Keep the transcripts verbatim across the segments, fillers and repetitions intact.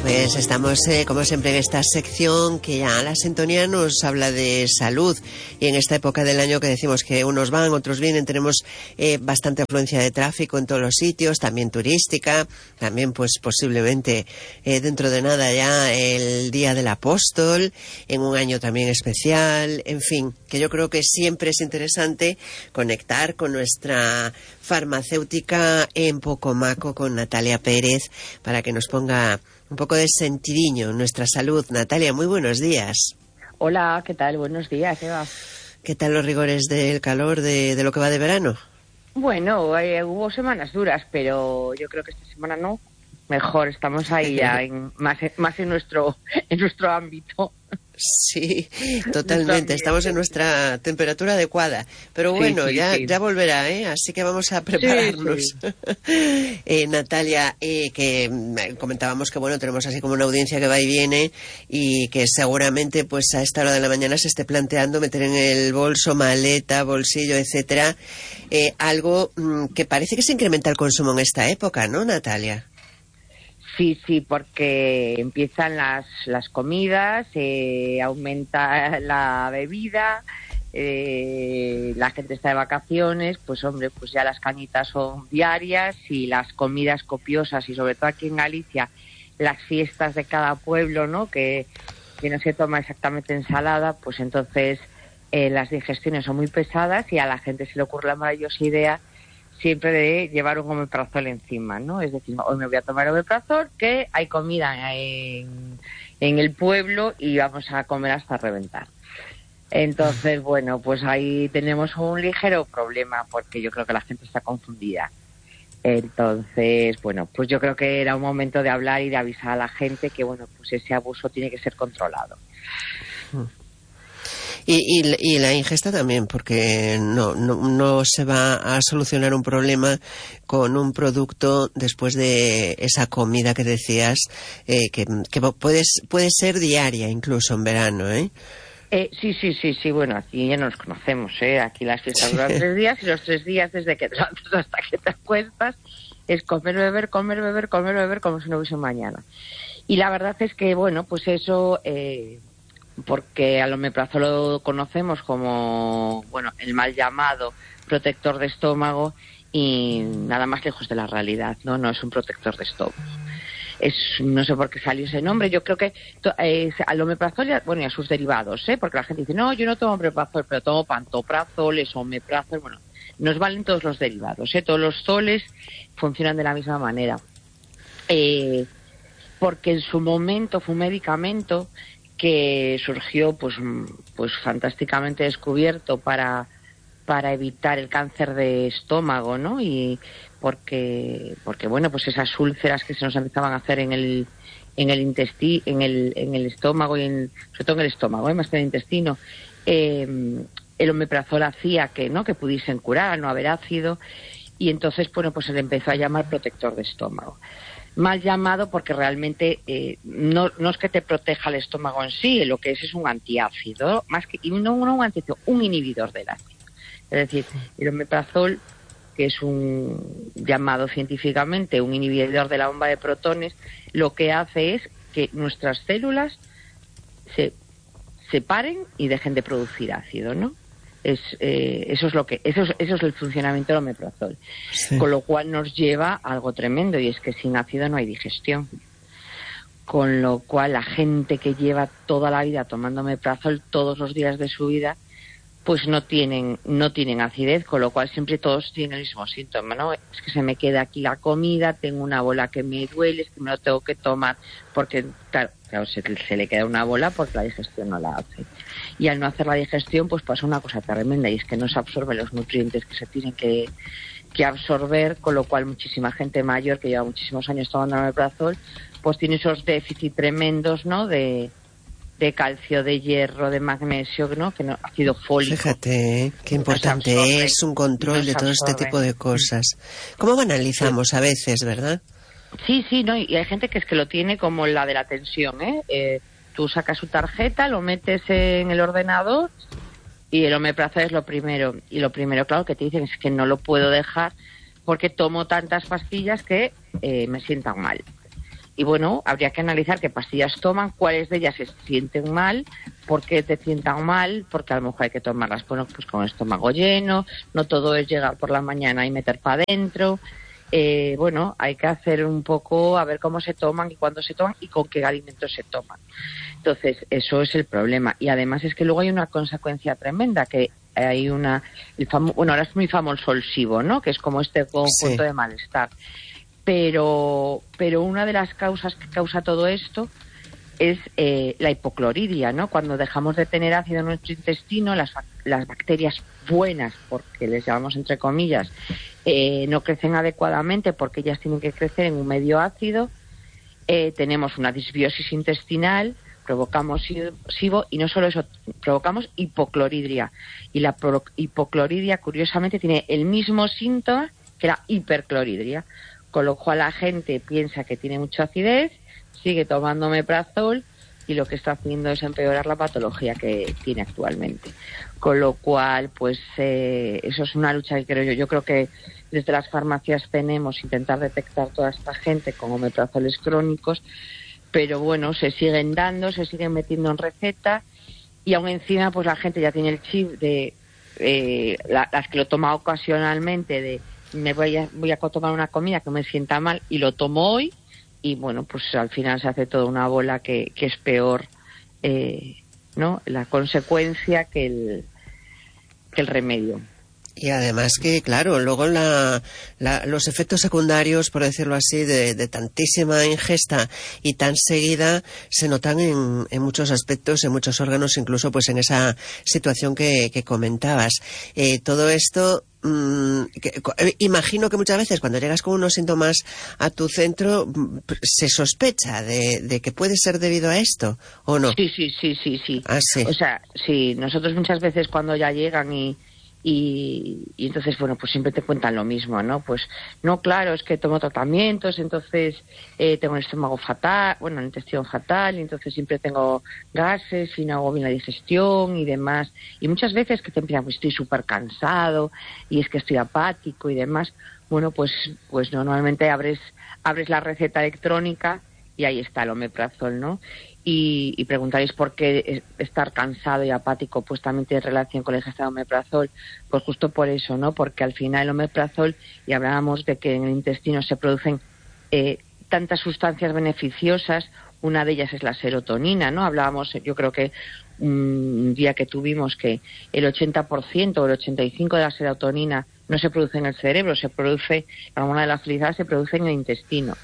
Pues estamos, eh, como siempre, en esta sección que ya la sintonía nos habla de salud. Y en esta época del año que decimos que unos van, otros vienen, tenemos eh, bastante afluencia de tráfico en todos los sitios, también turística, también pues posiblemente eh, dentro de nada ya el Día del Apóstol, en un año también especial, en fin, que yo creo que siempre es interesante conectar con nuestra farmacéutica en Pocomaco, con Natalia Pérez, para que nos ponga un poco de sentidiño en nuestra salud. Natalia, muy buenos días. Hola, ¿qué tal? Buenos días, Eva. ¿Qué tal los rigores del calor de, de lo que va de verano? Bueno, eh, hubo semanas duras, pero yo creo que esta semana no. Mejor, estamos ahí ya en, más, más en nuestro en nuestro ámbito. Sí, totalmente. Estamos en nuestra temperatura adecuada. Pero bueno, sí, sí, ya, sí. ya volverá, ¿eh? Así que vamos a prepararnos. Sí, sí. eh, Natalia, eh, que comentábamos que bueno, tenemos así como una audiencia que va y viene y que seguramente pues a esta hora de la mañana se esté planteando meter en el bolso, maleta, bolsillo, etcétera, eh, algo mmm, que parece que se incrementa el consumo en esta época, ¿no, Natalia? Sí, sí, porque empiezan las, las comidas, eh, aumenta la bebida, eh, la gente está de vacaciones, pues hombre, pues ya las cañitas son diarias y las comidas copiosas y sobre todo aquí en Galicia las fiestas de cada pueblo, ¿no? Que, que no se toma exactamente ensalada, pues entonces eh, las digestiones son muy pesadas y a la gente se le ocurre la maravillosa idea siempre de llevar un omeprazol encima, ¿no? Es decir, hoy me voy a tomar omeprazol, que hay comida en, en el pueblo y vamos a comer hasta reventar. Entonces, bueno, pues ahí tenemos un ligero problema porque yo creo que la gente está confundida. Entonces, bueno, pues yo creo que era un momento de hablar y de avisar a la gente que, bueno, pues ese abuso tiene que ser controlado. Y, y, y la ingesta también, porque no, no, no se va a solucionar un problema con un producto después de esa comida que decías, eh, que, que puedes, puede ser diaria incluso en verano, ¿eh? Eh, sí, sí, sí, sí, bueno, aquí ya nos conocemos, ¿eh? Aquí las fiestas duran sí. tres días y los tres días desde que te levantas hasta que te acuestas es comer, beber, comer, beber, comer, beber como si no hubiese mañana. Y la verdad es que, bueno, pues eso... Eh, porque al omeprazol lo conocemos como, bueno, el mal llamado protector de estómago y nada más lejos de la realidad, ¿no? No es un protector de estómago. Es, no sé por qué salió ese nombre, yo creo que eh, al omeprazol, bueno, y a sus derivados, ¿eh? Porque la gente dice, no, yo no tomo omeprazol, pero tomo pantoprazol, omeprazol, bueno, nos valen todos los derivados, ¿eh? Todos los zoles funcionan de la misma manera. Eh, porque en su momento fue un medicamento que surgió pues pues fantásticamente descubierto para para evitar el cáncer de estómago, ¿no? Y porque porque bueno, pues esas úlceras que se nos empezaban a hacer en el en el intestino, en el en el estómago y en, sobre todo en el estómago, ¿eh? Más que en el intestino, eh, el omeprazol hacía que no que pudiesen curar al no haber ácido y entonces bueno, pues se le empezó a llamar protector de estómago. Mal llamado porque realmente eh, no, no es que te proteja el estómago en sí, lo que es es un antiácido, más que no, no un antiácido, un inhibidor del ácido. Es decir, el omeprazol, que es un llamado científicamente un inhibidor de la bomba de protones, lo que hace es que nuestras células se separen y dejen de producir ácido, ¿no? Es, eh, eso es lo que eso es, eso es el funcionamiento del omeprazol, sí. Con lo cual nos lleva a algo tremendo y es que sin ácido no hay digestión, con lo cual la gente que lleva toda la vida tomando omeprazol todos los días de su vida pues no tienen no tienen acidez, con lo cual siempre todos tienen el mismo síntoma, ¿no? Es que se me queda aquí la comida, tengo una bola que me duele, es que me lo tengo que tomar porque claro, claro se, se le queda una bola porque la digestión no la hace. Y al no hacer la digestión, pues pasa una cosa tremenda, y es que no se absorben los nutrientes que se tienen que, que absorber, con lo cual muchísima gente mayor que lleva muchísimos años tomando omeprazol, pues tiene esos déficits tremendos, ¿no? De, de calcio, de hierro, de magnesio, ¿no? Que no, ácido fólico. Fíjate, qué importante no absorbe, es un control de todo absorbe. Este tipo de cosas. ¿Cómo banalizamos sí. a veces, verdad? Sí, sí, no, y hay gente que es que lo tiene como la de la tensión, ¿eh? eh Tú sacas su tarjeta, lo metes en el ordenador y el omeprazol es lo primero. Y lo primero, claro, que te dicen es que no lo puedo dejar porque tomo tantas pastillas que eh, me sientan mal. y bueno, habría que analizar qué pastillas toman, cuáles de ellas se sienten mal, por qué te sientan mal, porque a lo mejor hay que tomarlas bueno, pues con el estómago lleno, no todo es llegar por la mañana y meter para adentro. Eh, bueno, hay que hacer un poco a ver cómo se toman y cuándo se toman y con qué alimentos se toman. Entonces, eso es el problema. Y además es que luego hay una consecuencia tremenda, que hay una... El famo, bueno, ahora es muy famoso el SIBO, ¿no? Que es como este conjunto sí. de malestar. Pero, pero una de las causas que causa todo esto es eh, la hipocloridia, ¿no? Cuando dejamos de tener ácido en nuestro intestino, las, las bacterias buenas, porque les llamamos entre comillas, eh, no crecen adecuadamente porque ellas tienen que crecer en un medio ácido, eh, tenemos una disbiosis intestinal, provocamos SIBO y no solo eso, provocamos hipocloridria. Y la pro- hipocloridria, curiosamente, tiene el mismo síntoma que la hipercloridria, con lo cual la gente piensa que tiene mucha acidez, sigue tomando omeprazol y lo que está haciendo es empeorar la patología que tiene actualmente. Con lo cual, pues eh, eso es una lucha que creo yo. Yo creo que desde las farmacias tenemos intentar detectar toda esta gente con omeprazoles crónicos, pero bueno, se siguen dando, se siguen metiendo en receta y aún encima pues la gente ya tiene el chip de eh, la, las que lo toma ocasionalmente de me voy a, voy a tomar una comida que me sienta mal y lo tomo hoy. Y bueno, pues al final se hace toda una bola que, que es peor, eh, ¿no? La consecuencia que el, que el remedio. Y además que, claro, luego la, la, los efectos secundarios, por decirlo así, de, de tantísima ingesta y tan seguida se notan en, en muchos aspectos, en muchos órganos, incluso pues en esa situación que, que comentabas. Eh, todo esto... Que, imagino que muchas veces cuando llegas con unos síntomas a tu centro se sospecha de, de que puede ser debido a esto, ¿o no? Sí, sí, sí, sí, sí. Ah, sí. O sea, sí, nosotros muchas veces cuando ya llegan y, y, y entonces, bueno, pues siempre te cuentan lo mismo, ¿no? Pues, no, claro, es que tomo tratamientos, entonces eh, tengo el estómago fatal, bueno, el intestino fatal, y entonces siempre tengo gases y no hago bien la digestión y demás. Y muchas veces que te empiezan, pues estoy súper cansado y es que estoy apático y demás. Bueno, pues, pues normalmente abres, abres la receta electrónica y ahí está el omeprazol, ¿no? Y, y preguntaréis por qué estar cansado y apático pues también tiene relación con la ingesta de omeprazol. Pues justo por eso, ¿no? Porque al final el omeprazol, y hablábamos de que en el intestino se producen eh, tantas sustancias beneficiosas, una de ellas es la serotonina, ¿no? Hablábamos, yo creo que un día que tuvimos que el ochenta por ciento o el ochenta y cinco por ciento de la serotonina no se produce en el cerebro, se produce, la hormona de la felicidad se produce en el intestino.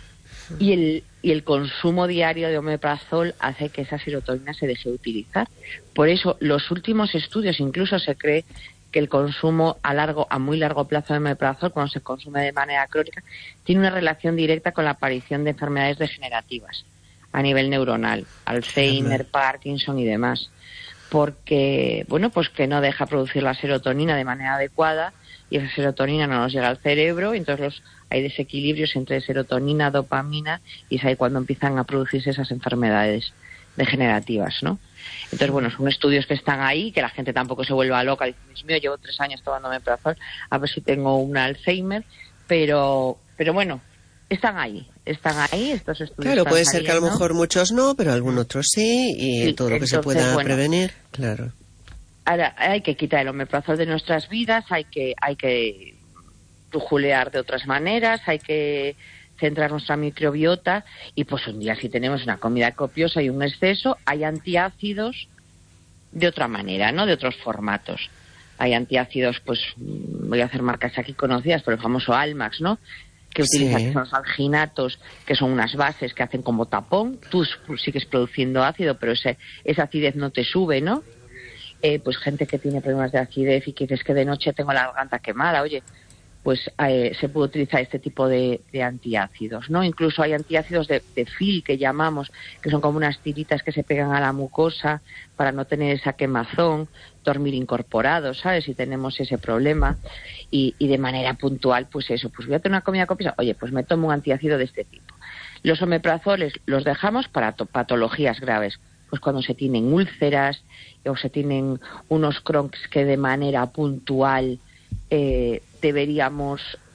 Y el, y el consumo diario de omeprazol hace que esa serotonina se deje de utilizar. Por eso, los últimos estudios, incluso se cree que el consumo a largo, a muy largo plazo de omeprazol, cuando se consume de manera crónica, tiene una relación directa con la aparición de enfermedades degenerativas a nivel neuronal, Alzheimer, Parkinson y demás. Porque, bueno, pues que no deja producir la serotonina de manera adecuada y esa serotonina no nos llega al cerebro, y entonces los, hay desequilibrios entre serotonina, dopamina, y es ahí cuando empiezan a producirse esas enfermedades degenerativas, ¿no? Entonces, bueno, son estudios que están ahí, que la gente tampoco se vuelva loca, dice, Dios mío, llevo tres años tomando omeprazol, a ver si tengo un Alzheimer, pero, pero bueno, están ahí, están ahí estos estudios. Claro, puede ser saliendo. Que a lo mejor muchos no, pero algunos otros sí, y sí, todo lo que entonces, se pueda bueno, prevenir, claro. Ahora, hay que quitar el omeprazol de nuestras vidas, hay que, hay que brujulear de otras maneras, hay que centrar nuestra microbiota, y pues un día si tenemos una comida copiosa y un exceso, hay antiácidos de otra manera, ¿no? De otros formatos. Hay antiácidos, pues voy a hacer marcas aquí conocidas, por el famoso Almax, ¿no? Que utiliza, sí, que son los alginatos, que son unas bases que hacen como tapón. Tú sigues produciendo ácido, pero ese, esa acidez no te sube, ¿no? Eh, pues gente que tiene problemas de acidez y que dices que de noche tengo la garganta quemada, oye, pues eh, se puede utilizar este tipo de, de antiácidos, ¿no? Incluso hay antiácidos de, de fil, que llamamos, que son como unas tiritas que se pegan a la mucosa para no tener esa quemazón, dormir incorporados, ¿sabes? Si tenemos ese problema, y, y de manera puntual, pues eso, pues voy a tener una comida copiosa, oye, pues me tomo un antiácido de este tipo. Los omeprazoles los dejamos para patologías graves, pues cuando se tienen úlceras o se tienen unos Crohn's que de manera puntual eh, deberíamos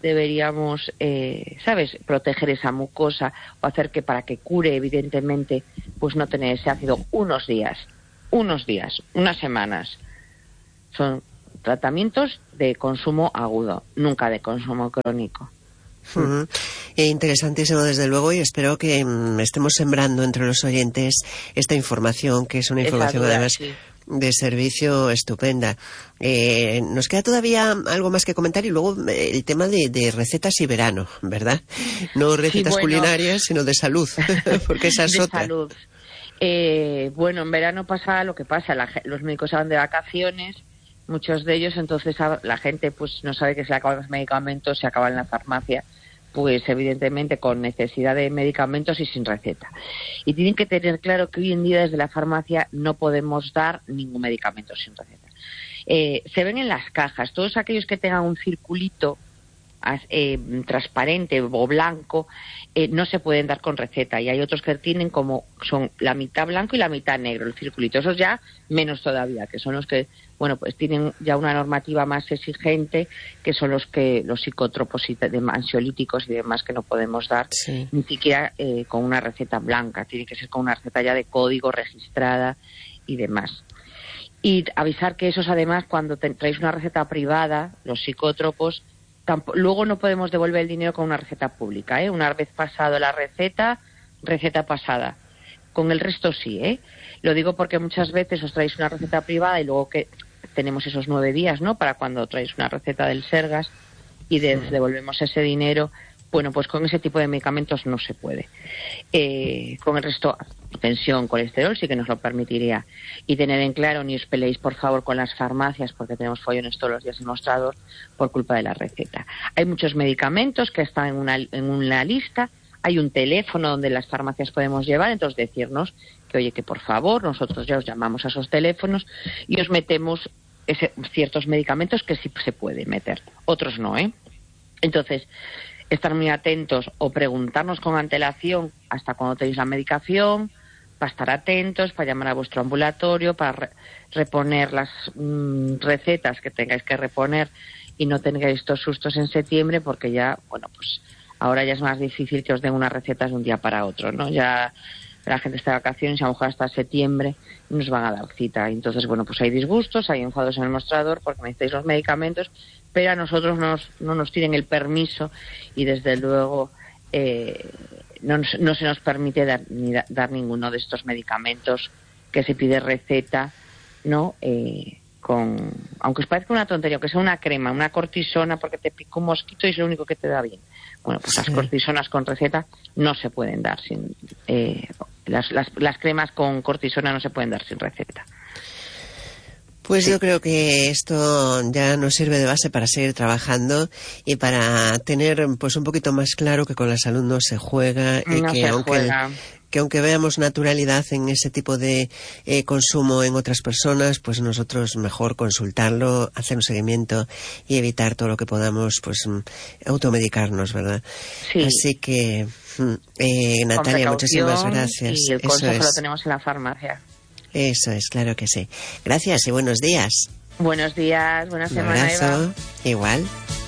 deberíamos, eh, ¿sabes?, proteger esa mucosa o hacer que para que cure, evidentemente, pues no tener ese ácido unos días, unos días, unas semanas. Son tratamientos de consumo agudo, nunca de consumo crónico. Uh-huh. Eh, interesantísimo, desde luego, y espero que mm, estemos sembrando entre los oyentes esta información, que es una información duda, además sí. de servicio estupenda. Eh, nos queda todavía algo más que comentar y luego eh, el tema de, de recetas y verano, ¿verdad? No recetas sí, bueno, culinarias, sino de salud, porque esa es de otra. Salud. Eh, bueno, en verano pasa lo que pasa, la, los médicos se van de vacaciones, muchos de ellos, entonces la gente pues no sabe que se le acaban los medicamentos, se acaban en la farmacia, pues evidentemente con necesidad de medicamentos y sin receta. Y tienen que tener claro que hoy en día desde la farmacia no podemos dar ningún medicamento sin receta. Eh, se ven en las cajas, todos aquellos que tengan un circulito eh, transparente o blanco, eh, no se pueden dar con receta, y hay otros que tienen como son la mitad blanco y la mitad negro, el circulito. Esos ya menos todavía, que son los que, bueno, pues tienen ya una normativa más exigente, que son los que los psicótropos y de ansiolíticos y demás que no podemos dar, sí, ni siquiera eh, con una receta blanca, tiene que ser con una receta ya de código registrada y demás. Y avisar que esos, además, cuando te, traéis una receta privada, los psicótropos, tampoco, luego no podemos devolver el dinero con una receta pública, ¿eh? Una vez pasado la receta, receta pasada. Con el resto sí, ¿eh? Lo digo porque muchas veces os traéis una receta privada y luego que tenemos esos nueve días, ¿no?, para cuando traéis una receta del Sergas y de, devolvemos ese dinero. Bueno, pues con ese tipo de medicamentos no se puede. Eh, con el resto, tensión, colesterol sí que nos lo permitiría. Y tener en claro, ni os peleéis por favor con las farmacias, porque tenemos follones todos los días en mostrador por culpa de la receta. Hay muchos medicamentos que están en una, en una lista, hay un teléfono donde las farmacias podemos llevar, entonces decirnos que oye, que por favor, nosotros ya os llamamos a esos teléfonos y os metemos ese, ciertos medicamentos que sí se puede meter, otros no, ¿eh? Entonces, estar muy atentos o preguntarnos con antelación hasta cuando tenéis la medicación, para estar atentos, para llamar a vuestro ambulatorio, para re- reponer las mmm, recetas que tengáis que reponer y no tengáis estos sustos en septiembre, porque ya, bueno, pues ahora ya es más difícil que os den unas recetas de un día para otro, ¿no? Ya la gente está de vacaciones y a lo mejor hasta septiembre nos van a dar cita. Entonces, bueno, pues hay disgustos, hay enfados en el mostrador porque necesitáis los medicamentos, pero a nosotros no nos, no nos tienen el permiso y desde luego eh, no, no se nos permite dar, ni da, dar ninguno de estos medicamentos que se pide receta, ¿no? Eh, con, aunque os parezca una tontería, que sea una crema, una cortisona porque te pica un mosquito y es lo único que te da bien. Bueno, pues sí, las cortisonas con receta no se pueden dar sin eh, las, las, las cremas con cortisona no se pueden dar sin receta. Pues sí. Yo creo que esto ya nos sirve de base para seguir trabajando y para tener pues un poquito más claro que con la salud no se juega y no que se aunque juega. que aunque veamos naturalidad en ese tipo de eh, consumo en otras personas, pues nosotros mejor consultarlo, hacer un seguimiento y evitar todo lo que podamos, pues automedicarnos, ¿verdad? Sí. Así que, eh, Natalia, muchísimas gracias. Y el consejo Eso es. Lo tenemos en la farmacia. Eso es, claro que sí. Gracias y buenos días. Buenos días, buena Un semana, abrazo. Eva. Igual.